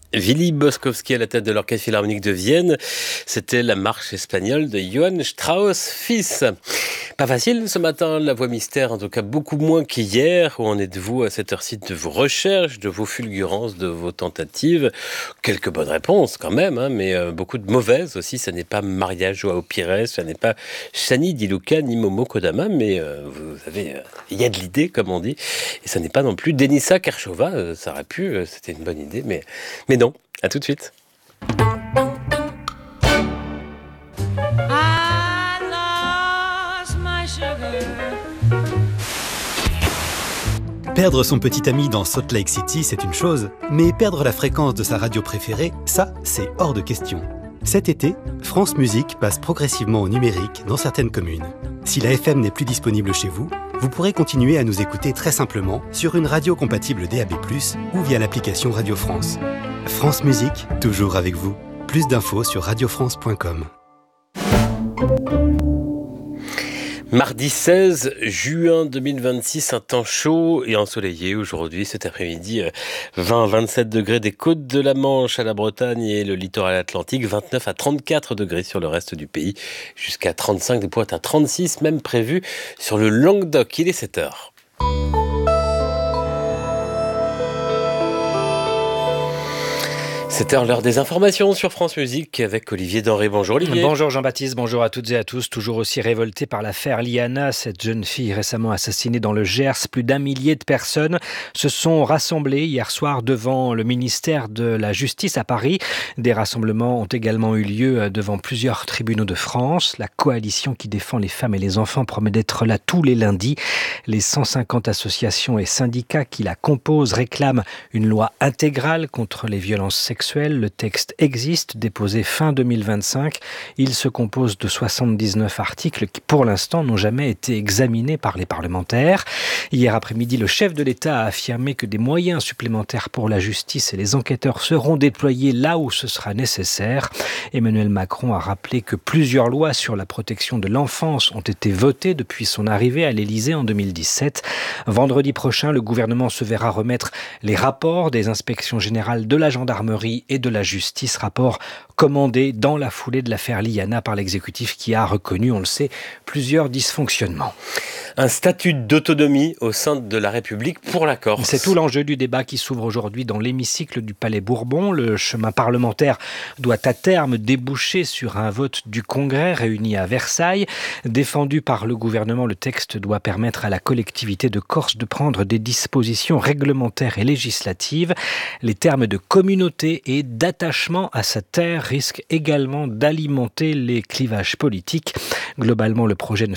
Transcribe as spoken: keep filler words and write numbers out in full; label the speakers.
Speaker 1: Willy Boskowski à la tête de l'Orchestre Philharmonique de Vienne. C'était la marche espagnole de Johann Strauss fils. Pas facile ce matin, la voix mystère, en tout cas beaucoup moins qu'hier. Où en êtes-vous à cette heure-ci de vos recherches, de vos fulgurances, de vos tentatives? Quelques bonnes réponses quand même, hein, mais euh, beaucoup de mauvaises aussi. Ça n'est pas Maria Joao Pires, ça n'est pas Shani Di Luca ni Momo Kodama, mais euh, vous savez, il euh, y a de l'idée comme on dit. Et ça n'est pas non plus Denisa Kershova, euh, ça aurait pu, euh, c'était une bonne idée, mais, mais non. À tout de suite.
Speaker 2: Perdre son petit ami dans Salt Lake City, c'est une chose, mais perdre la fréquence de sa radio préférée, ça, c'est hors de question. Cet été, France Musique passe progressivement au numérique dans certaines communes. Si la F M n'est plus disponible chez vous, vous pourrez continuer à nous écouter très simplement sur une radio compatible D A B plus, ou via l'application Radio France. France Musique, toujours avec vous. Plus d'infos sur radio france point com.
Speaker 1: Mardi seize juin deux mille vingt-six, un temps chaud et ensoleillé aujourd'hui, cet après-midi, vingt à vingt-sept degrés des côtes de la Manche à la Bretagne et le littoral atlantique, vingt-neuf à trente-quatre degrés sur le reste du pays, jusqu'à trente-cinq, des pointes à trente-six, même prévu sur le Languedoc. Il est sept heures. C'est l'heure des informations sur France Musique avec Olivier Denré. Bonjour Olivier.
Speaker 3: Bonjour Jean-Baptiste, bonjour à toutes et à tous. Toujours aussi révoltés par l'affaire Liana, cette jeune fille récemment assassinée dans le Gers. Plus d'un millier de personnes se sont rassemblées hier soir devant le ministère de la Justice à Paris. Des rassemblements ont également eu lieu devant plusieurs tribunaux de France. La coalition qui défend les femmes et les enfants promet d'être là tous les lundis. Les cent cinquante associations et syndicats qui la composent réclament une loi intégrale contre les violences sexuelles. Le texte existe, déposé fin deux mille vingt-cinq. Il se compose de soixante-dix-neuf articles qui, pour l'instant, n'ont jamais été examinés par les parlementaires. Hier après-midi, le chef de l'État a affirmé que des moyens supplémentaires pour la justice et les enquêteurs seront déployés là où ce sera nécessaire. Emmanuel Macron a rappelé que plusieurs lois sur la protection de l'enfance ont été votées depuis son arrivée à l'Élysée en deux mille dix-sept. Vendredi prochain, le gouvernement se verra remettre les rapports des inspections générales de la gendarmerie et de la justice, rapport commandé dans la foulée de l'affaire Liana par l'exécutif qui a reconnu, on le sait, plusieurs dysfonctionnements.
Speaker 1: Un statut d'autonomie au sein de la République pour la Corse.
Speaker 3: C'est tout l'enjeu du débat qui s'ouvre aujourd'hui dans l'hémicycle du Palais Bourbon. Le chemin parlementaire doit à terme déboucher sur un vote du Congrès réuni à Versailles. Défendu par le gouvernement, le texte doit permettre à la collectivité de Corse de prendre des dispositions réglementaires et législatives. Les termes de communauté et d'attachement à sa terre risquent également d'alimenter les clivages politiques. Globalement, le projet ne